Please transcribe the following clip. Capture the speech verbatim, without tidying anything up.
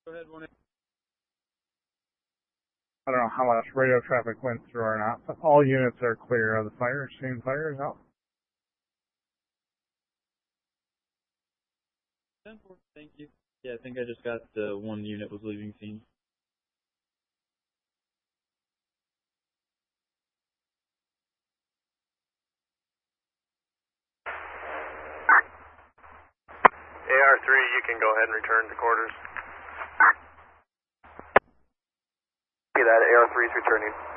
Go ahead, one. I don't know how much radio traffic went through or not, but all units are clear of the fire. Scene fire is out. Thank you. Yeah, I think I just got the one unit was leaving scene. A R three, you can go ahead and return to quarters. See that, A R three is returning.